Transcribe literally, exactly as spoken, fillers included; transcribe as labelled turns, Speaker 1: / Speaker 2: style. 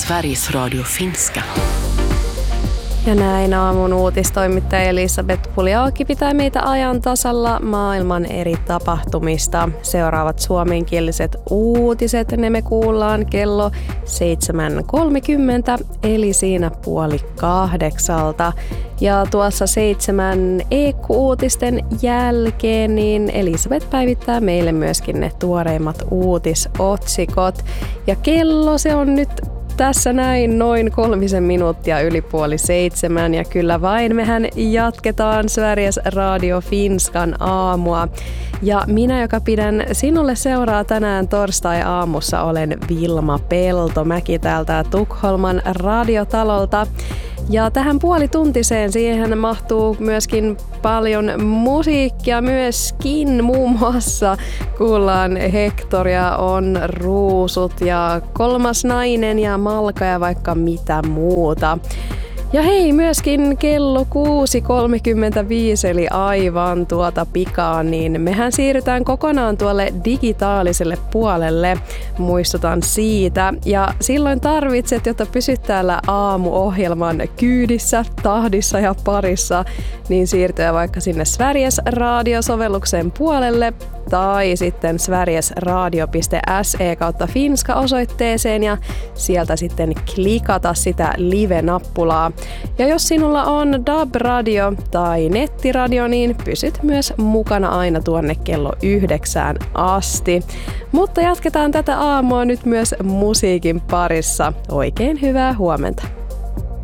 Speaker 1: Sveriges Radio Finska.
Speaker 2: Ja näin aamun uutistoimittaja Elisabeth Puljauki pitää meitä ajan tasalla maailman eri tapahtumista. Seuraavat suomenkieliset uutiset, ne me kuullaan kello seitsemän kolmekymmentä, eli siinä puoli kahdeksalta. Ja tuossa seitsemän E K-uutisten jälkeen, niin Elisabeth päivittää meille myöskin ne tuoreimmat uutisotsikot. Ja kello se on nyt tässä näin noin kolmisen minuuttia yli puoli seitsemän ja kyllä vain mehän jatketaan Sveriges Radio Finskan aamua. Ja minä, joka pidän sinulle seuraa tänään torstai-aamussa, olen Vilma Peltomäki täältä Tukholman radiotalolta. Ja tähän puolituntiseen siihen mahtuu myöskin paljon musiikkia myöskin, muun muassa kuullaan Hektoria, on Ruusut ja Kolmas nainen ja Malka ja vaikka mitä muuta. Ja hei, myöskin kello kuusi kolmekymmentäviisi, eli aivan tuota pikaa, niin mehän siirrytään kokonaan tuolle digitaaliselle puolelle. Muistutan siitä. Ja silloin tarvitset, jotta pysyt täällä aamuohjelman kyydissä, tahdissa ja parissa, niin siirtyä vaikka sinne Sveriges Radio-sovelluksen puolelle tai sitten sverigesradio piste se kautta finska osoitteeseen ja sieltä sitten klikata sitä live-nappulaa. Ja jos sinulla on D A B-radio tai nettiradio, niin pysyt myös mukana aina tuonne kello yhdeksään asti. Mutta jatketaan tätä aamua nyt myös musiikin parissa. Oikein hyvää huomenta.